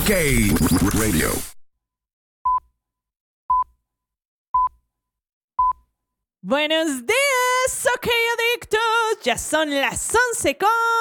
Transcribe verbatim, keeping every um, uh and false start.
OK Radio. Buenos días, OK Adictos. Ya son las once con